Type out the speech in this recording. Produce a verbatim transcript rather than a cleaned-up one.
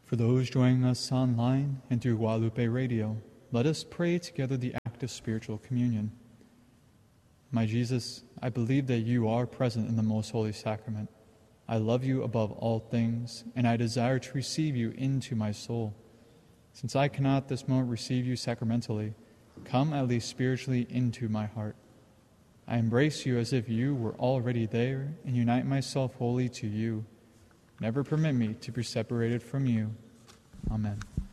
For those joining us online and through Guadalupe Radio, let us pray together the act of spiritual communion. My Jesus, I believe that you are present in the most holy sacrament. I love you above all things, and I desire to receive you into my soul. Since I cannot at this moment receive you sacramentally, come at least spiritually into my heart. I embrace you as if you were already there and unite myself wholly to you. Never permit me to be separated from you. Amen.